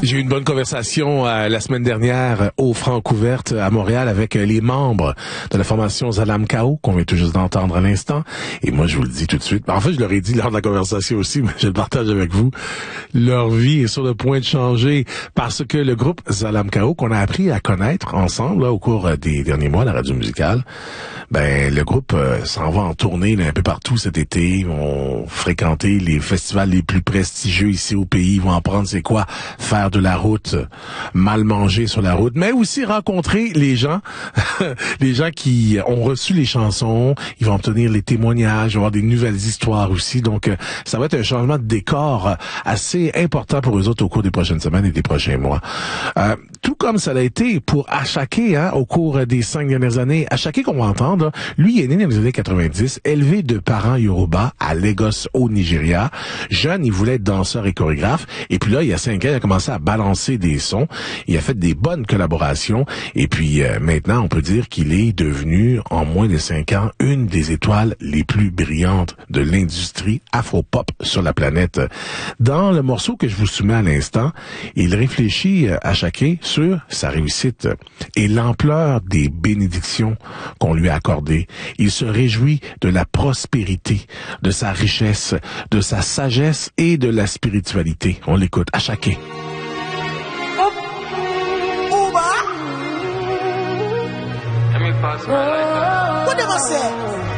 J'ai eu une bonne conversation la semaine dernière au Francouverte à Montréal avec les membres de la formation Zalam Kao qu'on vient tout juste d'entendre à l'instant. Et moi, je vous le dis tout de suite. En fait, je leur ai dit lors de la conversation aussi, mais je le partage avec vous. Leur vie est sur le point de changer parce que le groupe Zalam Kao, qu'on a appris à connaître ensemble là, au cours des derniers mois à la radio musicale, ben le groupe s'en va en tournée là, un peu partout cet été. Ils vont fréquenter les festivals les plus prestigieux ici au pays. Ils vont apprendre c'est quoi faire de la route, mal manger sur la route, mais aussi rencontrer les gens, les gens qui ont reçu les chansons. Ils vont obtenir les témoignages, avoir des nouvelles histoires aussi. Donc, ça va être un changement de décor assez important pour eux autres au cours des prochaines semaines et des prochains mois. Tout comme ça l'a été pour Asake, au cours des 5 dernières années. Asake, qu'on va entendre, lui est né dans les années 90, élevé de parents Yoruba à Lagos, au Nigeria. Jeune, il voulait être danseur et chorégraphe. Et puis là, il y a 5 ans, il a commencé à balancer des sons. Il a fait des bonnes collaborations. Et puis maintenant, on peut dire qu'il est devenu, en moins de 5 ans, une des étoiles les plus brillantes de l'industrie afro-pop sur la planète. Dans le morceau que je vous soumets à l'instant, il réfléchit à chacun sur sa réussite et l'ampleur des bénédictions qu'on lui a accordées. Il se réjouit de la prospérité, de sa richesse, de sa sagesse et de la spiritualité. On l'écoute à chacun. What am I saying?